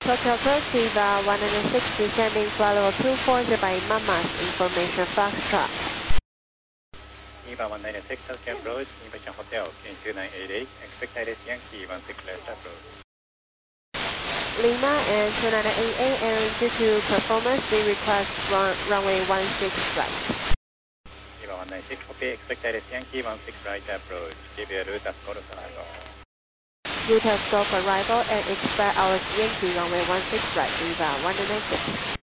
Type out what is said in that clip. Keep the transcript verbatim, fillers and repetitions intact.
Tokyo approach, Viva one nine six, descending flight level two four zero by Mamas, information Foxtrot. Viva one nine six, Tokyo approach, information Hotel, King two nine eight eight, expect Iris Yankee one six left approach. Lima and two nine eight eight, and due to performance, we request run, runway one six right. Viva one nine six, okay, expect Iris Yankee one six right approach, give you a route of Golf arrival. Route of Golf arrival and expect our Yankee runway one six right, Viva one nine six.